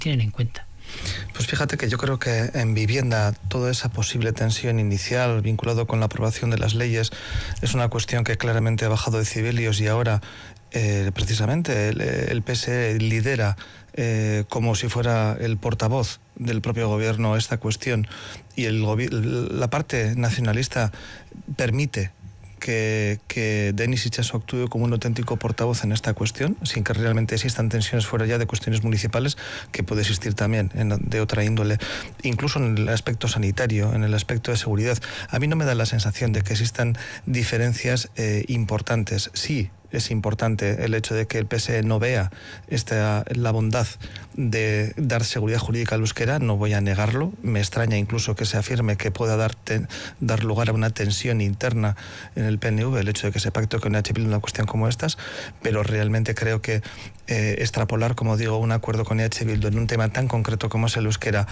tienen en cuenta. Pues fíjate que yo creo que en vivienda toda esa posible tensión inicial vinculado con la aprobación de las leyes es una cuestión que claramente ha bajado de cibelios y ahora precisamente el PSE lidera como si fuera el portavoz del propio gobierno esta cuestión y la parte nacionalista permite que Denis Itxaso actúe como un auténtico portavoz en esta cuestión, sin que realmente existan tensiones fuera ya de cuestiones municipales, que puede existir también de otra índole, incluso en el aspecto sanitario, en el aspecto de seguridad. A mí no me da la sensación de que existan diferencias importantes. Sí, es importante el hecho de que el PSE no vea la bondad de dar seguridad jurídica al euskera, no voy a negarlo. Me extraña incluso que se afirme que pueda dar lugar a una tensión interna en el PNV, el hecho de que se pacte con EH Bildu una cuestión como estas, pero realmente creo que extrapolar, como digo, un acuerdo con EH Bildu en un tema tan concreto como es el euskera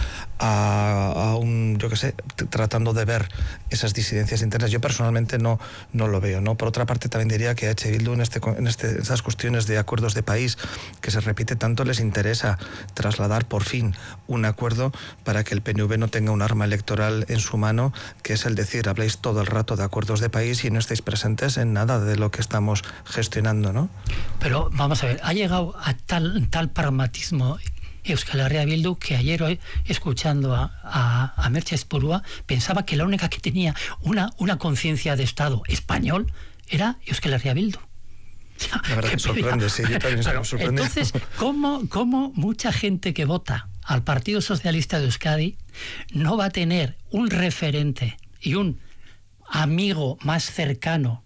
a un, yo qué sé, tratando de ver esas disidencias internas, yo personalmente no lo veo, ¿no? Por otra parte, también diría que EH Bildu en esas cuestiones de acuerdos de país que se repite tanto, les interesa trasladar por fin un acuerdo para que el PNV no tenga un arma electoral en su mano, que es el decir, habláis todo el rato de acuerdos de país y no estáis presentes en nada de lo que estamos gestionando, ¿no? Pero vamos a ver, ha llegado a tal pragmatismo Euskal Herria Bildu que ayer, escuchando a Merche Espurua, pensaba que la única que tenía una conciencia de Estado español era Euskal Herria Bildu. La verdad que sorprende, sí, yo también estoy sorprendido. Entonces, ¿cómo mucha gente que vota al Partido Socialista de Euskadi no va a tener un referente y un amigo más cercano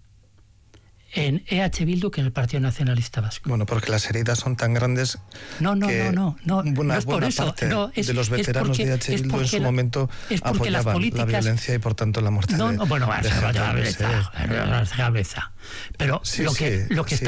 en EH Bildu que en el Partido Nacionalista Vasco? Bueno, porque las heridas son tan grandes no una es por buena eso. parte de los veteranos de EH Bildu en su momento apoyaban la violencia y por tanto la muerte pero lo que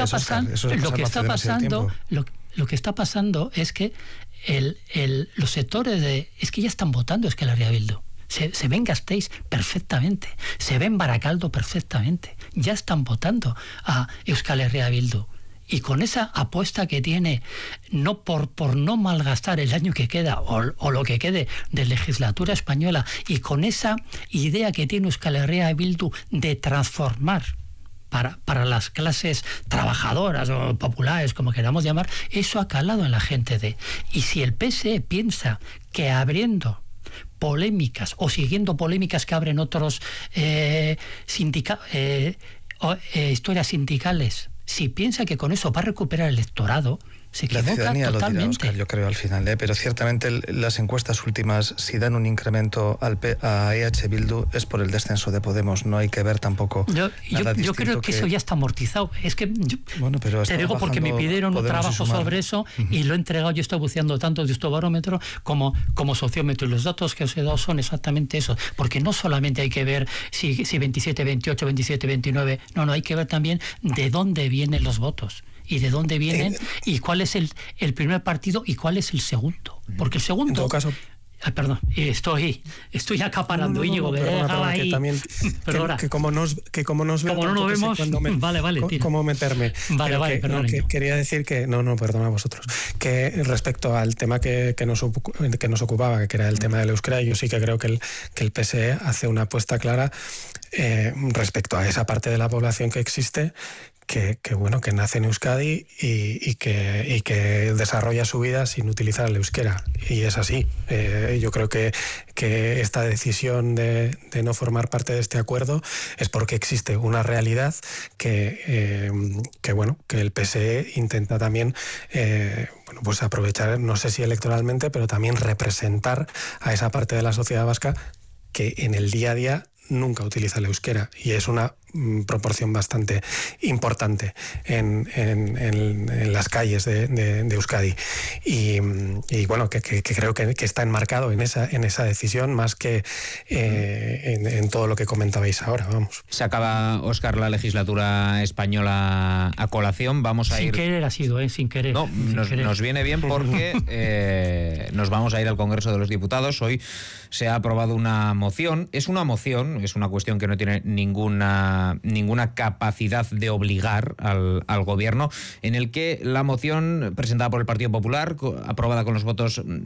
está pasando es que los sectores es que ya están votando Euskal Herria Bildu. Se ve en Gasteiz perfectamente, se ve en Barakaldo perfectamente, ya están votando a Euskal Herria Bildu. Y con esa apuesta que tiene, no por no malgastar el año que queda o lo que quede de legislatura española, y con esa idea que tiene Euskal Herria Bildu de transformar para las clases trabajadoras o populares, como queramos llamar, eso ha calado en la gente y si el PSE piensa que abriendo polémicas o siguiendo polémicas que abren otros historias sindicales, si piensa que con eso va a recuperar el electorado, se equivoca. La ciudadanía totalmente. Lo dirá, Óscar, yo creo, al final, pero ciertamente las encuestas últimas, si dan un incremento a EH Bildu, es por el descenso de Podemos. No hay que ver tampoco yo creo que eso ya está amortizado. Es que te digo porque me pidieron un trabajo sobre eso y lo he entregado. Yo estoy buceando tanto de este barómetro como sociómetro, y los datos que os he dado son exactamente eso, porque no solamente hay que ver si 27, 28, 27, 29, no, hay que ver también de dónde vienen los votos y de dónde vienen y cuál es el primer partido y cuál es el segundo, porque el segundo, en todo caso, perdón, estoy acaparando, Íñigo, que también que como nos vemos, cómo meterme. Perdón. Quería decir que perdona a vosotros, que respecto al tema que nos ocupaba, que era el tema del euskera, yo sí que creo que el PSE hace una apuesta clara respecto a esa parte de la población que existe, que nace en Euskadi y que desarrolla su vida sin utilizar el euskera, y es así. Yo creo que esta decisión de no formar parte de este acuerdo es porque existe una realidad que el PSE intenta también pues aprovechar, no sé si electoralmente, pero también representar a esa parte de la sociedad vasca que en el día a día nunca utiliza el euskera, y es una proporción bastante importante en las calles de Euskadi, y bueno, que creo que está enmarcado en esa decisión más que en todo lo que comentabais ahora. Vamos. Se acaba, Óscar, la legislatura española a colación. Vamos a sin querer ha sido, sin querer. No, nos viene bien porque nos vamos a ir al Congreso de los Diputados. Hoy se ha aprobado una moción. Es una cuestión que no tiene ninguna capacidad de obligar al gobierno, en el que la moción presentada por el Partido Popular, aprobada con los votos